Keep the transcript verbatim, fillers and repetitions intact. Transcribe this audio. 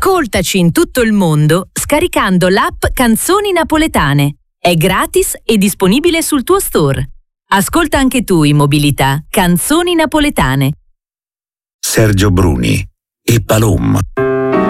Ascoltaci in tutto il mondo scaricando l'app Canzoni Napoletane. È gratis e disponibile sul tuo store. Ascolta anche tu in mobilità Canzoni Napoletane. Sergio Bruni e Palom.